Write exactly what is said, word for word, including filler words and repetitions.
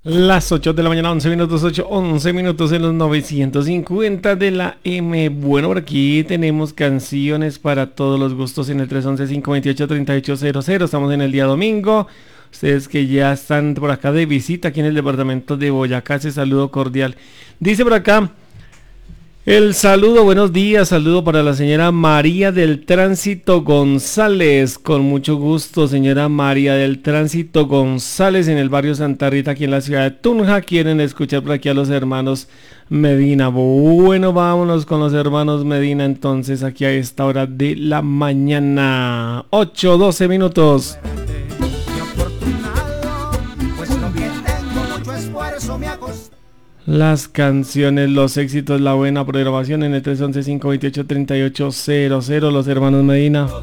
Las ocho de la mañana, once minutos, ocho, once minutos en los novecientos cincuenta de la M. Bueno, por aquí tenemos canciones para todos los gustos en el tres once, cinco veintiocho, treinta y ocho cero cero. Estamos en el día domingo. Ustedes que ya están por acá de visita aquí en el departamento de Boyacá, ese saludo cordial. Dice por acá, el saludo, buenos días, saludo para la señora María del Tránsito González, con mucho gusto, señora María del Tránsito González, en el barrio Santa Rita, aquí en la ciudad de Tunja. Quieren escuchar por aquí a los hermanos Medina. Bueno, vámonos con los hermanos Medina entonces, aquí a esta hora de la mañana, ocho, doce minutos. Las canciones, los éxitos, la buena programación en el tres once, cinco veintiocho, treinta y ocho cero cero, los hermanos Medina.